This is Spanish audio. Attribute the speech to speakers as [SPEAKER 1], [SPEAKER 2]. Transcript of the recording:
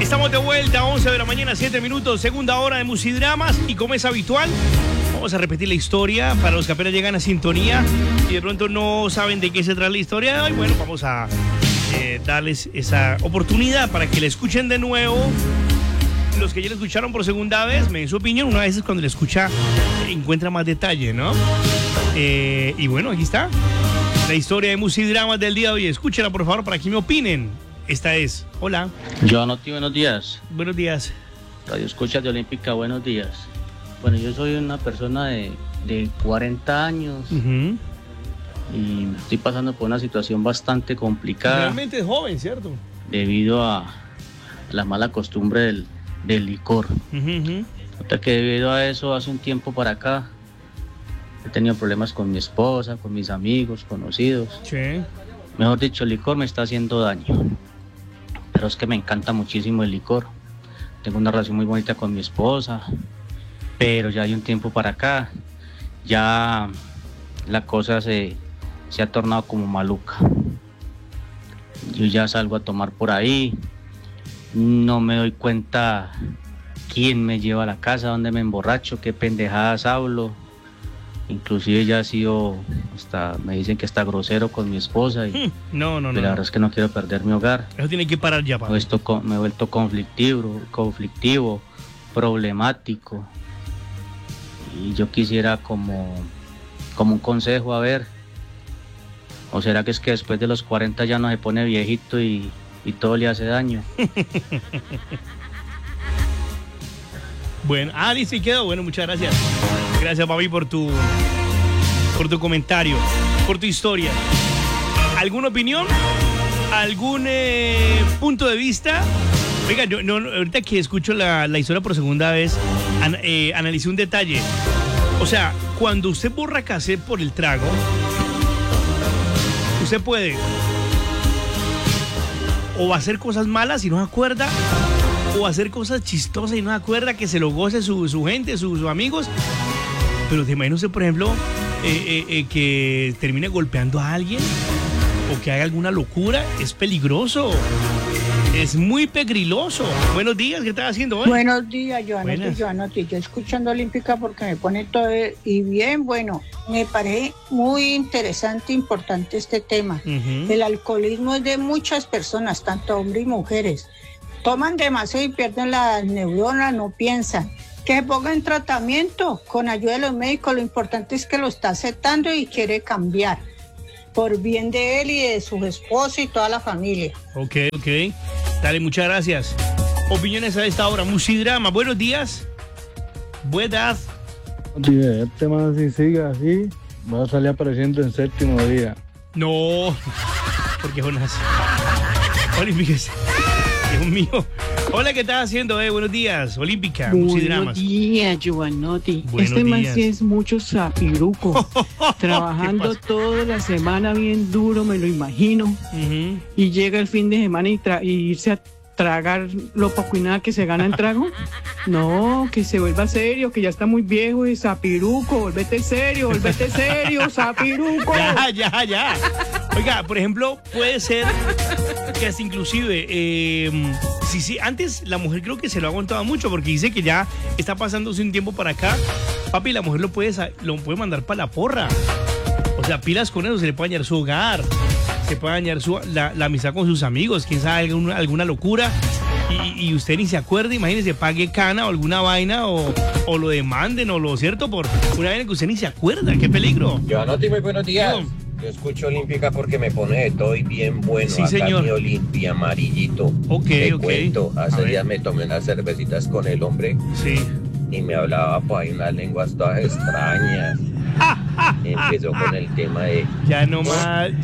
[SPEAKER 1] Estamos de vuelta, 11 de la mañana, 7 minutos, segunda hora de Musidramas. Y como es habitual, vamos a repetir la historia para los que apenas llegan a sintonía y de pronto no saben de qué se trata la historia de hoy. Bueno, vamos a darles esa oportunidad para que la escuchen de nuevo. Los que ya la escucharon por segunda vez, me den su opinión. Una vez es cuando la escucha encuentra más detalle, ¿no? Y bueno, aquí está la historia de Musidramas del día de hoy. Escúchenla, por favor, para que me opinen. Esta es, hola.
[SPEAKER 2] Joanotti, buenos días.
[SPEAKER 1] Buenos días.
[SPEAKER 2] Radio Escuchas de Olímpica, buenos días. Bueno, yo soy una persona de 40 años y estoy pasando por una situación bastante complicada.
[SPEAKER 1] Realmente es joven, ¿cierto?
[SPEAKER 2] Debido a la mala costumbre del licor. Hasta que debido a eso, hace un tiempo para acá, he tenido problemas con mi esposa, con mis amigos, conocidos.
[SPEAKER 1] Sí.
[SPEAKER 2] Mejor dicho, el licor me está haciendo daño. Pero es que me encanta muchísimo el licor. Tengo una relación muy bonita con mi esposa, pero ya hay un tiempo para acá, ya la cosa se ha tornado como maluca. Yo ya salgo a tomar por ahí, no me doy cuenta quién me lleva a la casa, dónde me emborracho, qué pendejadas hablo. Inclusive ya ha sido, hasta me dicen que está grosero con mi esposa y
[SPEAKER 1] no.
[SPEAKER 2] la verdad es que no quiero perder mi hogar.
[SPEAKER 1] Eso tiene que parar ya, papá.
[SPEAKER 2] Me he vuelto conflictivo, problemático. Y yo quisiera como un consejo, a ver. ¿O será que es que después de los 40 ya no se pone viejito y todo le hace daño?
[SPEAKER 1] Bueno, listo, y quedó. Bueno, muchas gracias. Gracias, papi, por tu comentario, por tu historia. ¿Alguna opinión? ¿Algún punto de vista? Oiga, yo ahorita que escucho la historia por segunda vez, analicé un detalle. O sea, cuando usted borra cassette por el trago, usted puede o hacer cosas malas y no se acuerda, o hacer cosas chistosas y no se acuerda, que se lo goce su gente, sus amigos. Pero te imaginas, por ejemplo, que termine golpeando a alguien o que haga alguna locura. Es peligroso. Es muy pegriloso. Buenos días, ¿qué estás haciendo hoy?
[SPEAKER 3] Buenos días, Joanotti. Yo escuchando Olímpica porque me pone todo y bien, bueno, me parece muy interesante, importante este tema. El alcoholismo es de muchas personas, tanto hombres y mujeres. Toman demasiado y pierden las neuronas, no piensan. Que se ponga en tratamiento con ayuda de los médicos. Lo importante es que lo está aceptando y quiere cambiar por bien de él y de su esposa y toda la familia.
[SPEAKER 1] Ok. Dale, muchas gracias. Opiniones a esta hora. Musidrama, buenos días. Buenas.
[SPEAKER 4] Sí, este man, si sigue así, va a salir apareciendo en séptimo día.
[SPEAKER 1] No, porque Jonas. Olímpicas. Dios mío. Hola, ¿qué estás haciendo? Buenos días, Olímpica, Musidramas.
[SPEAKER 5] Buenos días, Joanotti.
[SPEAKER 1] Buenos
[SPEAKER 5] este man
[SPEAKER 1] días.
[SPEAKER 5] sí es mucho zapiruco. Trabajando toda la semana bien duro, me lo imagino. Y llega el fin de semana y irse a tragar lo poco y nada que se gana en trago. No, que se vuelva serio, que ya está muy viejo y zapiruco. Volvete serio, zapiruco.
[SPEAKER 1] Ya. Oiga, por ejemplo, puede ser que hasta inclusive, sí, antes la mujer creo que se lo ha aguantado mucho porque dice que ya está pasándose un tiempo para acá. Papi, la mujer lo puede mandar para la porra. O sea, pilas con eso, se le puede dañar su hogar, se puede dañar la amistad con sus amigos, quién sabe, alguna locura. Y usted ni se acuerda, imagínese, pague cana o alguna vaina o lo demanden o lo cierto por una vaina que usted ni se acuerda. ¡Qué peligro!
[SPEAKER 6] Joanotti, muy buenos días. Yo escucho Olímpica porque me pone de todo y bien bueno.
[SPEAKER 1] Sí,
[SPEAKER 6] acá
[SPEAKER 1] señor.
[SPEAKER 6] mi Olimpia amarillito. Te cuento, hace días me tomé unas cervecitas con el hombre.
[SPEAKER 1] Sí.
[SPEAKER 6] Y me hablaba pues hay unas lenguas todas extrañas. Empezó con el tema de...
[SPEAKER 1] Ya no más...